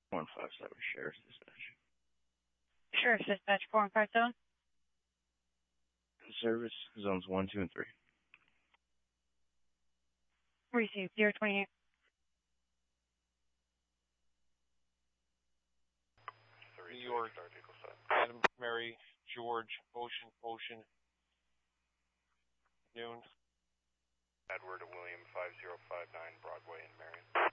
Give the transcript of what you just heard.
457 Sheriff's Dispatch. Sheriff's Dispatch 4157. Service zones 1, 2, and 3. Received 028. New York, Adam, Mary, George, Ocean, noon. Edward, William, 5059 Broadway in Marion.